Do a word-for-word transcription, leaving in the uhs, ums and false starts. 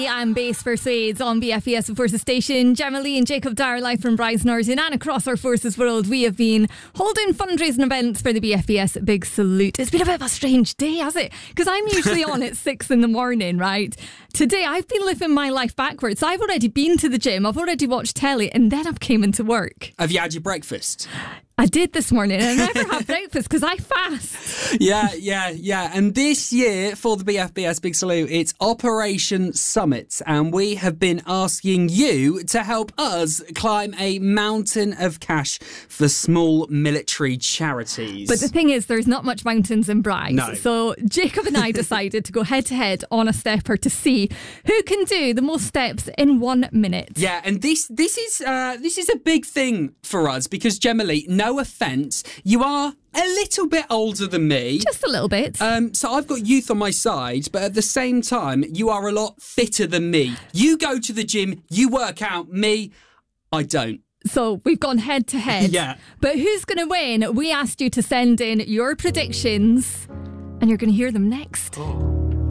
I'm Base Persuades on B F B S Forces Station. Gemma Lee and Jacob Dyer live from Bryce Norton, and across our Forces world we have been holding fundraising events for the B F B S Big Salute. It's been a bit of a strange day, has it? Because I'm usually on at six in the morning, right? Today I've been living my life backwards. I've already been to the gym, I've already watched telly, and then I've came into work. Have you had your breakfast? I did this morning, and I never have breakfast because I fast. Yeah, yeah, yeah. And this year for the B F B S Big Salute, it's Operation Summit, and we have been asking you to help us climb a mountain of cash for small military charities. But the thing is, there's not much mountains in Bryce. No. So Jacob and I decided to go head to head on a stepper to see who can do the most steps in one minute. Yeah, and this this is uh, this is a big thing for us because, Gemma Lee, no offence, you are a little bit older than me. Just a little bit. Um, so I've got youth on my side, but at the same time, you are a lot fitter than me. You go to the gym, you work out. Me, I don't. So we've gone head to head. Yeah. But who's going to win? We asked you to send in your predictions, and you're going to hear them next. Oh.